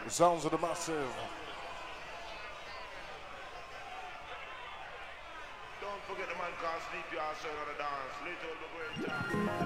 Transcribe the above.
The sounds of the massive. Don't forget the man called Sleepy also on the dance. Little the great time.